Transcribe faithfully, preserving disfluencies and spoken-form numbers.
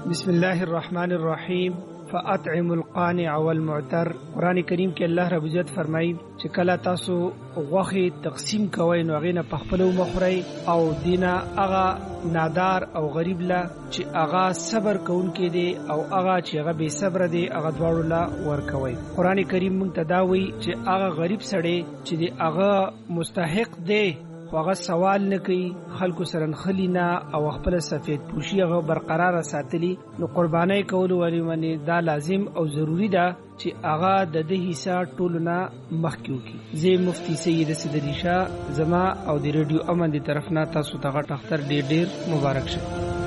بسم الله الرحمن الرحیم فاطعم القانع والمعتر. قرآن کریم کې الله رب عزت فرمایي چې کله تاسو غوښې تقسیم کوئ نو هغې نه په خپله ومخورئ او دینه هغه نادار او غریب له چې هغه صبر کوونکی دی او هغه چې هغه بې صبره دی هغه دواړو له ورکوئ. قرآن کریم موږ ته دا وایي چې هغه غریب سړی چې دی هغه مستحق دی خو هغه سوال نه کوي، خلکو سره نښلي نه او خپله سفید پوشي هغه برقراره ساتلي، نو قربانۍ کولو باندې دا لازم او ضروري ده چې هغه د ده حصه ټولو نه مخکې وکړي. زه مفتي سید صدري شاه زما او د ریډیو امن د طرف نه تاسو ته غټ اختر ډېر ډېر مبارک شه.